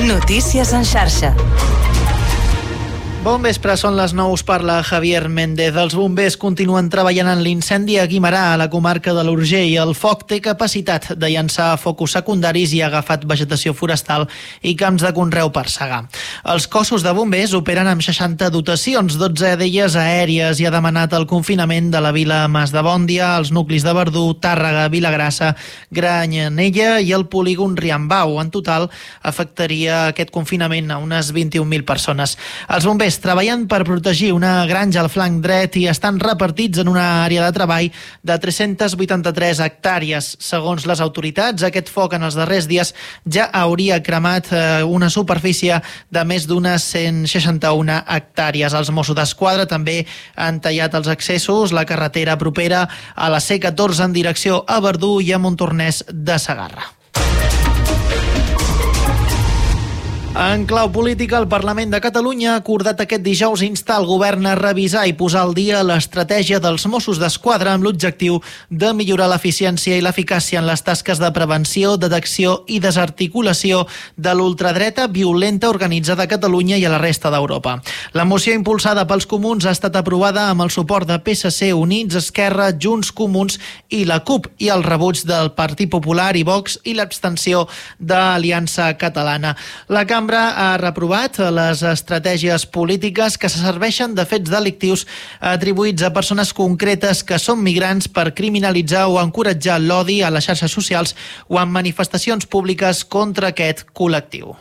Notícies en xarxa. Bon vespre, són les 9, us parla Javier Méndez. Els bombers continuen treballant en l'incendi a Guimerà, a la comarca de l'Urgell. El foc té capacitat de llançar focus secundaris i ha agafat vegetació forestal i camps de conreu per segar. Els cossos de bombers operen amb 60 dotacions, 12 d'elles aèries, i ha demanat el confinament de la vila Masdebòndia, els nuclis de Verdú, Tàrrega, Vilagrassa, Granyanella i el polígon Riambau. En total, afectaria aquest confinament a unes 21.000 persones. Els bombers treballen per protegir una granja al flanc dret i estan repartits en una àrea de treball de 383 hectàrees. Segons les autoritats, aquest foc en els darrers dies ja hauria cremat una superfície de més d'unes 161 hectàrees. Els Mossos d'Esquadra també han tallat els accessos, la carretera propera a la C14 en direcció a Verdú i a Montornès de Segarra. En clau política, el Parlament de Catalunya ha acordat aquest dijous instar el govern a revisar i posar al dia l'estratègia dels Mossos d'Esquadra amb l'objectiu de millorar l'eficiència i l'eficàcia en les tasques de prevenció, detecció i desarticulació de l'ultradreta violenta organitzada a Catalunya i a la resta d'Europa. La moció impulsada pels comuns ha estat aprovada amb el suport de PSC, Units, Esquerra, Junts, Comuns i la CUP i el rebuig del Partit Popular i Vox i l'abstenció d'Aliança Catalana. La Cambra ha reprovat les estratègies polítiques que se serveixen de fets delictius atribuïts a persones concretes que són migrants per criminalitzar o encoratjar l'odi a les xarxes socials o en manifestacions públiques contra aquest col·lectiu.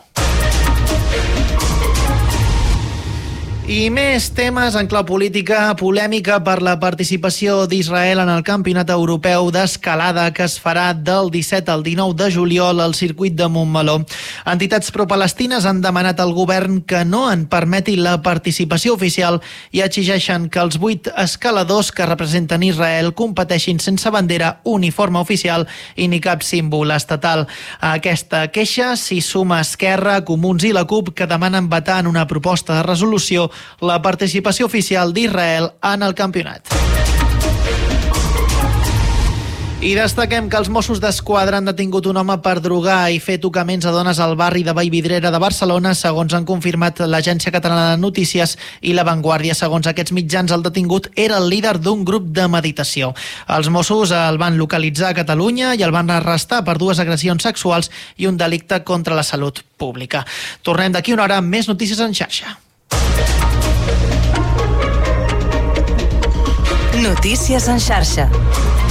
I més temes en clau política, polèmica per la participació d'Israel en el Campionat Europeu d'Escalada que es farà del 17 al 19 de juliol al circuit de Montmeló. Entitats pro-palestines han demanat al govern que no en permeti la participació oficial i exigeixen que els 8 escaladors que representen Israel competeixin sense bandera, uniforme oficial i ni cap símbol estatal. A aquesta queixa s'hi suma Esquerra, Comuns i la CUP, que demanen vetar en una proposta de resolució la participació oficial d'Israel en el campionat. I destaquem que els Mossos d'Esquadra han detingut un home per drogar i fer tocaments a dones al barri de Vallvidrera de Barcelona, segons han confirmat l'Agència Catalana de Notícies i La Vanguardia. Segons aquests mitjans, el detingut era el líder d'un grup de meditació. Els Mossos el van localitzar a Catalunya i el van arrestar per 2 agressions sexuals i un delicte contra la salut pública. Tornem d'aquí una hora amb més notícies en xarxa. Notícies en xarxa.